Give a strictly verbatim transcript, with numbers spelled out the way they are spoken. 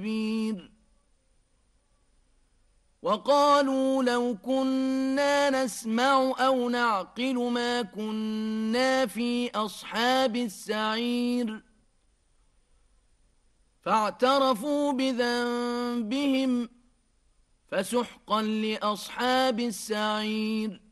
كبير وقالوا لو كنا نسمع أو نعقل ما كنا في أصحاب السعير فاعترفوا بذنبهم فسحقا لأصحاب السعير